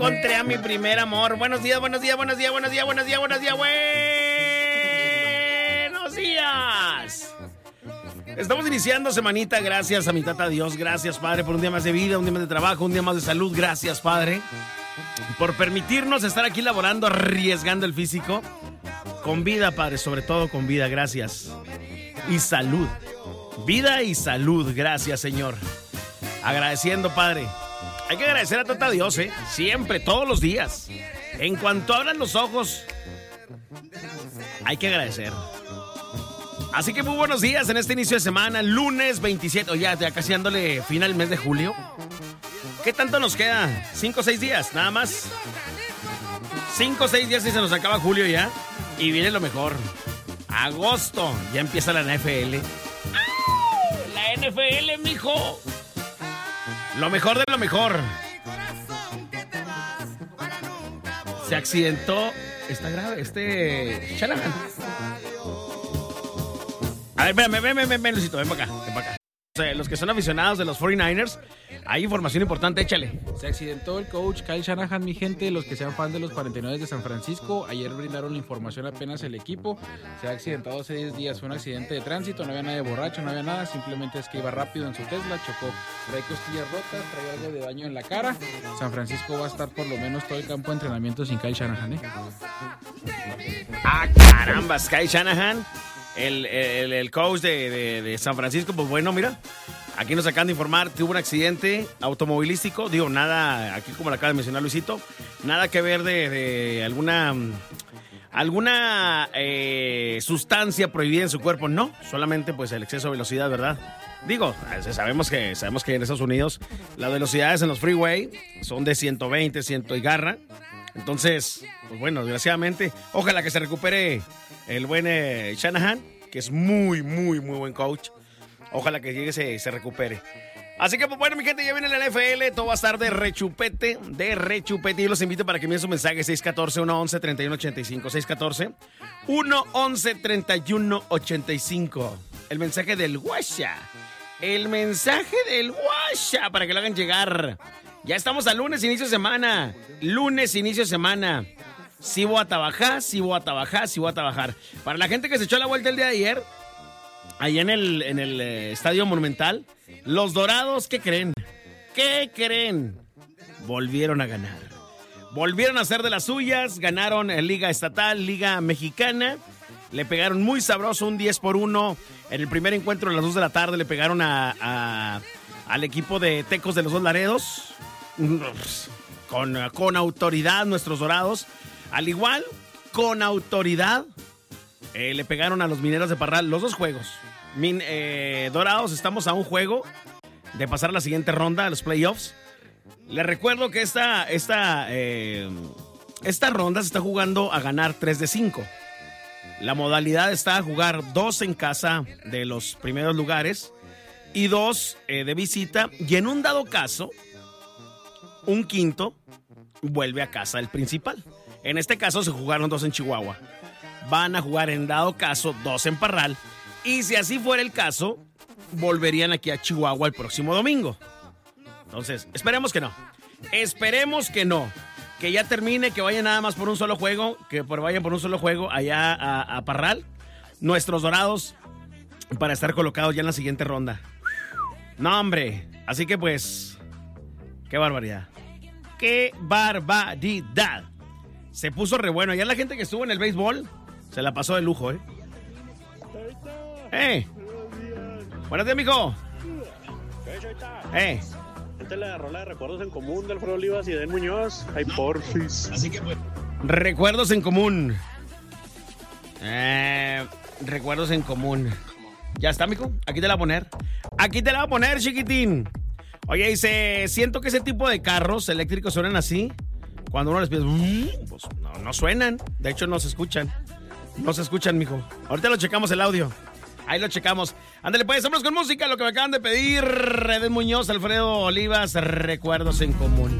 Encontré a mi primer amor. Buenos días, buenos días, buenos días, buenos días, buenos días, buenos días, buenos días. Estamos iniciando semanita, gracias a mi tata Dios, gracias Padre por un día más de vida, un día más de trabajo, un día más de salud, gracias Padre por permitirnos estar aquí laborando, arriesgando el físico, con vida Padre, sobre todo con vida, gracias. Y salud, vida y salud, gracias Señor. Agradeciendo Padre, hay que agradecer a tata Dios, siempre, todos los días. En cuanto abran los ojos, hay que agradecer. Así que muy buenos días en este inicio de semana, lunes 27, ya casi dándole fin al mes de julio. ¿Qué tanto nos queda? 5 o 6 días, nada más. 5 o 6 días y se nos acaba julio ya. Y viene lo mejor. Agosto, ya empieza la NFL. ¡Ah! La NFL, mijo. Lo mejor de lo mejor. Se accidentó. Está grave, Shanahan. A ver, ven, Lucito, ven para acá. O sea, los que son aficionados de los 49ers, hay información importante, échale. Se accidentó el coach Kyle Shanahan, mi gente, los que sean fan de los 49 de San Francisco. Ayer brindaron la información apenas el equipo. Se ha accidentado hace 10 días, fue un accidente de tránsito, no había nadie borracho, no había nada, simplemente es que iba rápido en su Tesla, chocó, trae costillas rotas, trae algo de daño en la cara. San Francisco va a estar por lo menos todo el campo de entrenamiento sin Kyle Shanahan, Ah, carambas, Kyle Shanahan. El coach de San Francisco, pues bueno, mira, aquí nos acaban de informar, tuvo un accidente automovilístico, digo, nada, aquí como lo acaba de mencionar Luisito, nada que ver de alguna sustancia prohibida en su cuerpo, no, solamente pues el exceso de velocidad, ¿verdad? Digo, sabemos que en Estados Unidos las velocidades en los freeway son de 120, 100 y garra, entonces, pues bueno, desgraciadamente, ojalá que se recupere el buen Shanahan, que es muy, muy, muy buen coach. Ojalá que llegue se recupere. Así que, pues bueno, mi gente, ya viene la NFL. Todo va a estar de rechupete. Y los invito para que envíen su mensaje 614-111-3185. 614-111-3185. El mensaje del WhatsApp. Para que lo hagan llegar. Ya estamos a lunes, inicio de semana. Sí voy a trabajar. Para la gente que se echó la vuelta el día de ayer, ahí en el Estadio Monumental, los Dorados, ¿qué creen? Volvieron a ganar. Volvieron a hacer de las suyas, ganaron en Liga Estatal, Liga Mexicana, le pegaron muy sabroso, un 10-1. En el primer encuentro a las 2 de la tarde le pegaron al equipo de Tecos de los Dos Laredos, con autoridad nuestros Dorados. Al igual, con autoridad, le pegaron a los Mineros de Parral los 2 juegos. Dorados, estamos a un juego de pasar a la siguiente ronda, a los playoffs. Les recuerdo que esta ronda se está jugando a ganar 3 de 5. La modalidad está a jugar 2 en casa de los primeros lugares y 2 de visita. Y en un dado caso, un quinto vuelve a casa del principal. En este caso se jugaron 2 en Chihuahua. Van a jugar en dado caso 2 en Parral. Y si así fuera el caso, volverían aquí a Chihuahua el próximo domingo. Entonces, esperemos que no. Que ya termine, que vayan nada más por un solo juego. Vayan por un solo juego allá a Parral. Nuestros Dorados para estar colocados ya en la siguiente ronda. No, hombre. Así que pues, qué barbaridad. Se puso re bueno. Ya la gente que estuvo en el béisbol se la pasó de lujo, Buenos días, mijo. Esta es la rola de Recuerdos en Común de Alfredo Olivas y Edén Muñoz. Ay, porfis. Así que pues, Recuerdos en Común. Recuerdos en Común. Ya está, mijo. Aquí te la voy a poner, chiquitín. Oye, dice, siento que ese tipo de carros eléctricos suenan así. Cuando uno les pide, pues no suenan. De hecho, no se escuchan. Mijo. Ahorita lo checamos el audio. Ahí lo checamos. Ándale, pues, vámonos con música. Lo que me acaban de pedir. Edén Muñoz, Alfredo Olivas, Recuerdos en Común.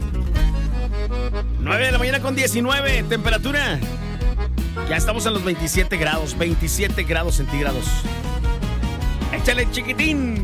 9 de la mañana con 19. Temperatura. Ya estamos en los 27 grados centígrados. Échale, chiquitín.